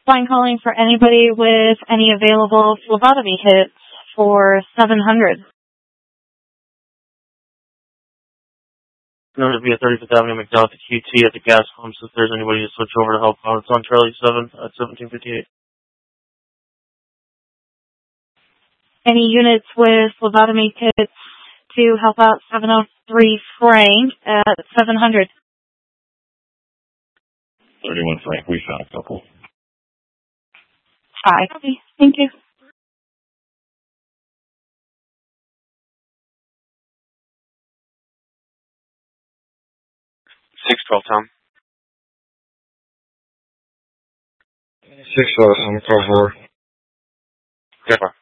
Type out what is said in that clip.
Fine calling for anybody with any available phlebotomy kits for 700. Known to be at 35th Avenue McDowell at the QT at the gas pumps if there's anybody to switch over to help out. It's on Charlie 7 at 1758. Any units with phlebotomy kits to help out 703 Frank at 700. 31 Frank, we found a couple. Hi. Okay, thank you. 612, Tom. 612, I'm call for. Good.